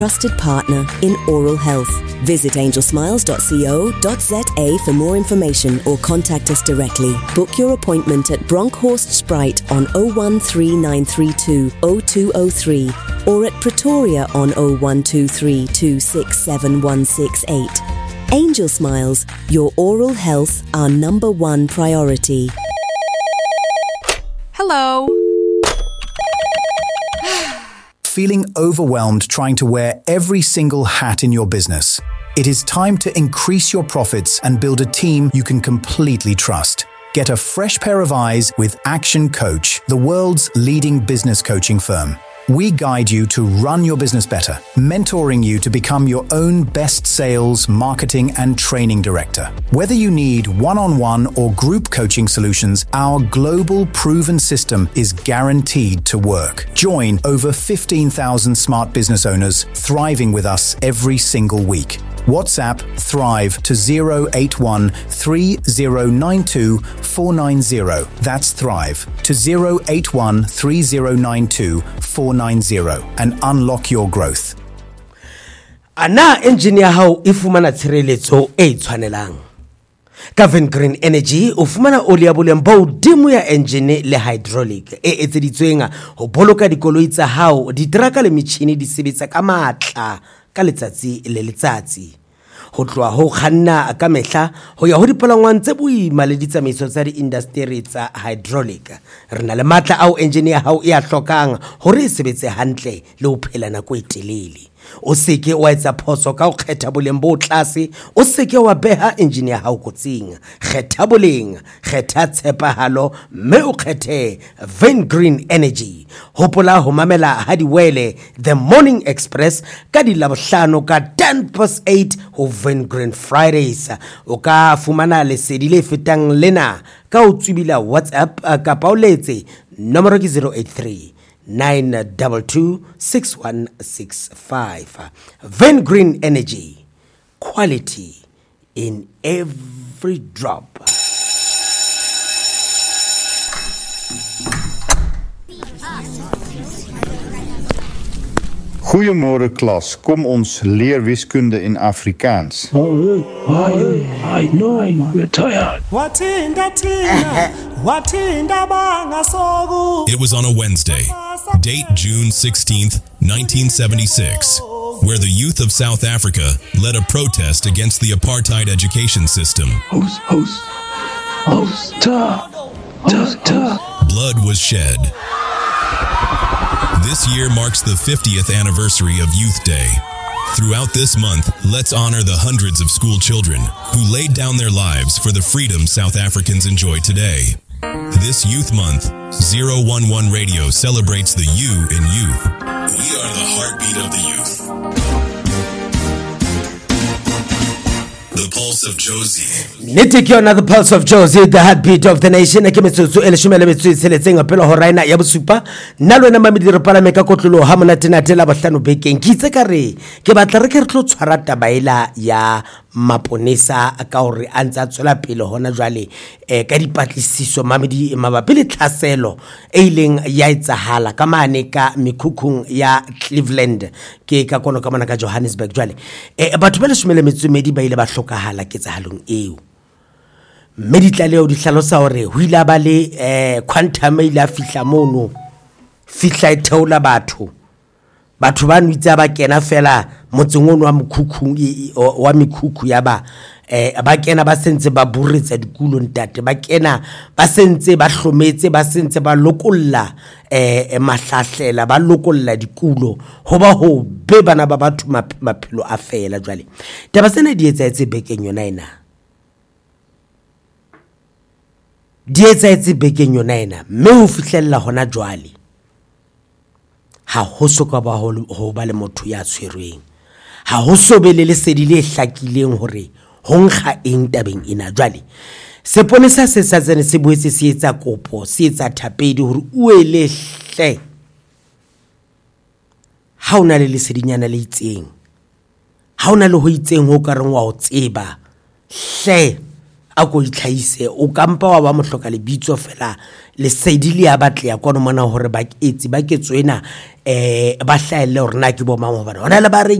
trusted partner in oral health. Visit angelsmiles.co.za for more information or contact us directly. Book your appointment at Bronkhorst Sprite on 013932 0203 or at Pretoria on 0123 267 168. Angel Smiles, your oral health, our number one priority. Hello. Feeling overwhelmed trying to wear every single hat in your business? It is time to increase your profits and build a team you can completely trust. Get a fresh pair of eyes with Action Coach, the world's leading business coaching firm. We guide you to run your business better, mentoring you to become your own best sales, marketing, and training director. Whether you need one-on-one or group coaching solutions, our global proven system is guaranteed to work. Join over 15,000 smart business owners thriving with us every single week. WhatsApp Thrive to 081 3092 490. That's Thrive to 081 3092 490 and unlock your growth. Ana engineer hao ifumana tshireletso e tshwanelang. Kevin Green Energy o fumana oli ya boleng bo dimo ya engine le hydraulic e etseditsweng ho boloka dikoloi tsa hao diteraka le metjhini di sebetsa ka matla ka letsatsi le letsatsi. Ho tloha ho kganna ka mehla ho ya ho dipalangwang tse boima le ditsamaiso tsa di-industry tsa hydraulic. Re na le matla ao engine ya hao e a hlokang hore e sebetse hantle le ho phela nako e telele. O seke wa etsa phoso ka ho kgetha boleng bo tlase, o seke wa beha engine ya hao kotsing. Kgetha boleng, kgetha tshepahalo, mme o kgethe Van Green Energy. Hopola ho mamela ha diwele The Morning Express ka di Labohlano ka 8:10 ho Van Green Fridays. O ka fumana lesedi le fetang lena ka o tsubila WhatsApp ka pauletse nomoro ke 083 9226165. Van Green Energy, quality in every drop. Goeiemôre klas, kom ons leer wiskunde in Afrikaans. I know, we're tired. It was on a Wednesday, date June 16th, 1976, where the youth of South Africa led a protest against the apartheid education system. Blood was shed. This year marks the 50th anniversary of Youth Day. Throughout this month, let's honor the hundreds of school children who laid down their lives for the freedom South Africans enjoy today. This Youth Month, 011 Radio celebrates the you in youth. We are the heartbeat of the youth. The Pulse of Josie. Nitiki another Pulse of Josie, the heartbeat of the nation. Ekemetsu eleshumele metsu seletseng pelo ho raina ya bosupa. Nalo na mamedi re pala meka kotlolo ha mona tena tela bahlano bekeng. Kitse ka re ke batla re ke re tlo tshwara tabaela ya maponesa ka hore a ntse a tswela pele hona jwale ka dipatlisiso mamedi mabapi le tlhaselo e ileng ya etsahala ka mane ka mekhukhung ya Cleveland ke ka kono ka mona ka Johannesburg jwale batho ba le shumele metsumedi ba ile ba hlokahala ketsahalong eo mme ditlaleo di hlalosa hore ho ile ba le quantum ile a fihla mono fihla e theola batho ba nwitsa ba kena fela motsengono wa mkhukhu wa mikhukhu ya ba kena ba sentse ba buretsa dikulo ntate ba kena ba sentse ba hlometse ba sentse ba lokolla mahlahlela ba lokolla dikulo hoba ho be bana ba batho maphelo a fela jwale taba sena di etsa bekeng yona ena mme ho fihlella hona jwale ha ho soka ba ho ba le motho ya tshwerweng ha ho sobele le sedi le hlakileng hore ho nkga eng tabeng ena jwale seponesa se sa tsene se boetse se etsa kopo se etsa thapedi hore o elehle ha ona le lesedinyana le itseng ha ona le ho itseng ho ka reng wa o tseba hle a go itlhaise o kampa wa ba mohloka lebitso fela le sedile ya batle ya kono mona hore ba ketsi ba ketsoena ba hlaelle hore na ke bo mang hobane hona le ba